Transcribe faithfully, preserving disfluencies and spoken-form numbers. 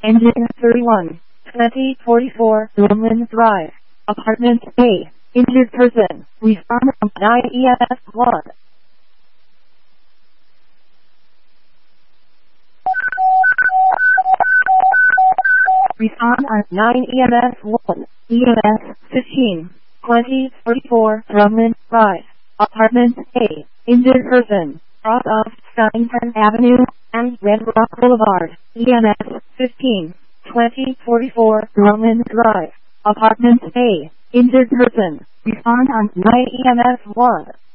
Engine thirty-one, twenty forty-four, Roman Drive, Apartment A, injured person, respond from nine E M S one. Respond on nine E M S one, E M S fifteen, twenty forty-four, Roman Drive, Apartment A, injured person, cross of Steinton Avenue and Red Rock Boulevard, E M S fifteen, twenty forty-four, Roman Drive, Apartment A, injured person, respond on nine E M S one.